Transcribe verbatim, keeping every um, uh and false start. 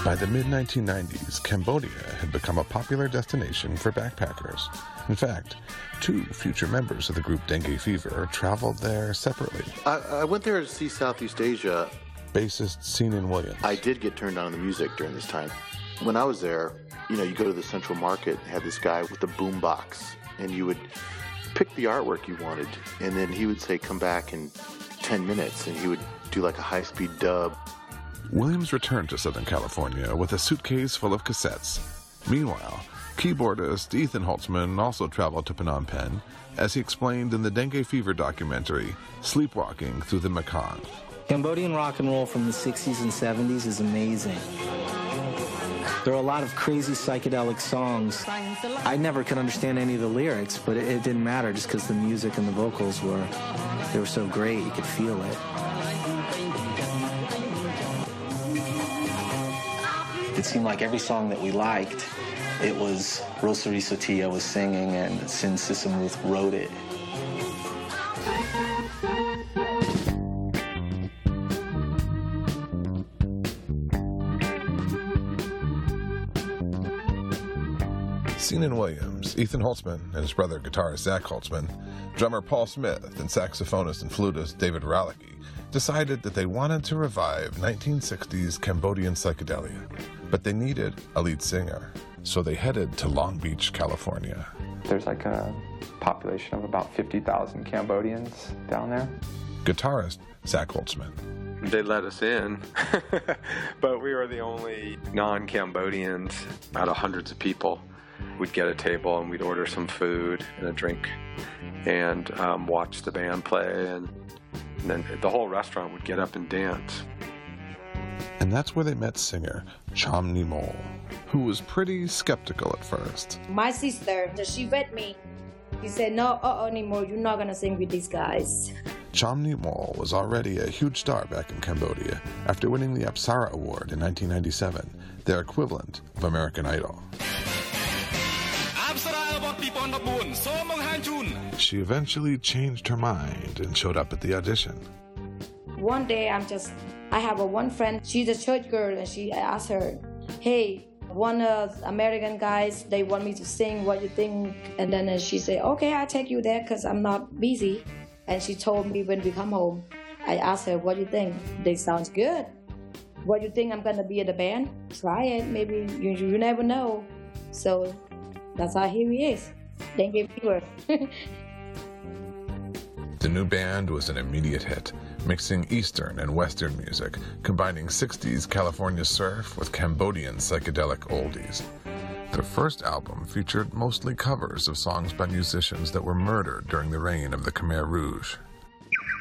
By the mid nineteen nineties, Cambodia had become a popular destination for backpackers. In fact, two future members of the group Dengue Fever traveled there separately. I, I went there to see Southeast Asia. Bassist Senan Williams. I did get turned on to the music during this time. When I was there, you know, you go to the Central Market, had this guy with the boom box, and you would pick the artwork you wanted, and then he would say, come back in ten minutes, and he would do like a high-speed dub. Williams returned to Southern California with a suitcase full of cassettes. Meanwhile, keyboardist Ethan Holtzman also traveled to Phnom Penh, as he explained in the Dengue Fever documentary, Sleepwalking Through the Mekong. Cambodian rock and roll from the sixties and seventies is amazing. There are a lot of crazy psychedelic songs. I never could understand any of the lyrics, but it, it didn't matter just because the music and the vocals were, they were so great, you could feel it. It seemed like every song that we liked, it was Rosary Sotia was singing and Sin Sisamuth wrote it. Senan Williams, Ethan Holtzman, and his brother guitarist Zach Holtzman, drummer Paul Smith, and saxophonist and flutist David Ralicky decided that they wanted to revive nineteen sixties Cambodian psychedelia, but they needed a lead singer, so they headed to Long Beach, California. There's like a population of about fifty thousand Cambodians down there. Guitarist Zach Holtzman. They let us in, but we were the only non-Cambodians out of hundreds of people. We'd get a table and we'd order some food and a drink and um, watch the band play, and, and then the whole restaurant would get up and dance. And that's where they met singer Chom Nimol, who was pretty skeptical at first. My sister, she with me. She said, no, uh-oh, Nimol, you're not going to sing with these guys. Chom Nimol was already a huge star back in Cambodia after winning the Apsara Award in nineteen ninety-seven, their equivalent of American Idol. She eventually changed her mind and showed up at the audition. One day, I'm just, I have a one friend, she's a church girl, and she I asked her, hey, one of the American guys, they want me to sing, what you think? And then she said, okay, I'll take you there because I'm not busy. And she told me when we come home, I asked her, what do you think? They sounds good. What do you think I'm going to be in the band? Try it, maybe, you, you never know. So that's how here he is. Dengue Fever. The new band was an immediate hit, mixing Eastern and Western music, combining sixties California surf with Cambodian psychedelic oldies. Their first album featured mostly covers of songs by musicians that were murdered during the reign of the Khmer Rouge.